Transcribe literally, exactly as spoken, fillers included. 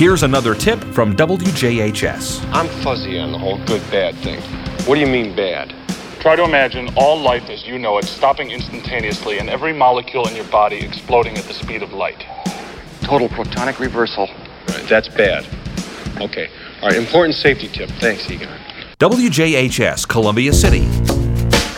Here's another tip from W J H S. I'm fuzzy on the whole good-bad thing. What do you mean bad? Try to imagine all life as you know it stopping instantaneously and every molecule in your body exploding at the speed of light. Total protonic reversal. Right, that's bad. Okay. All right, important safety tip. Thanks, Egon. W J H S, Columbia City.